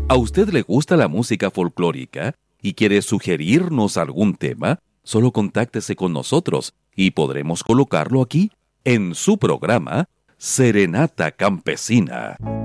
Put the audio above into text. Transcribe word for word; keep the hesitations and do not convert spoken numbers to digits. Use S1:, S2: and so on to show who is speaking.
S1: ¿A usted le gusta la música folclórica y quiere sugerirnos algún tema? Solo contáctese con nosotros y podremos colocarlo aquí en su programa Serenata Campesina.